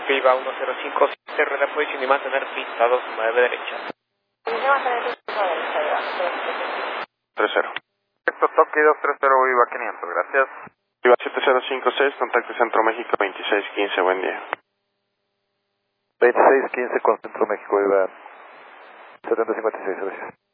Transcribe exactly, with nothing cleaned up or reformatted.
Viva uno cero cinco siete, rueda posición y mantener pista dos nueve derecha. tres cero. Perfecto, Toki dos tres cero, Viva quinientos, gracias. Viva siete cero cinco seis, contacto Centro México veintiséis quince, buen día. veintiséis quince con Centro México, Viva setenta cincuenta y seis, gracias.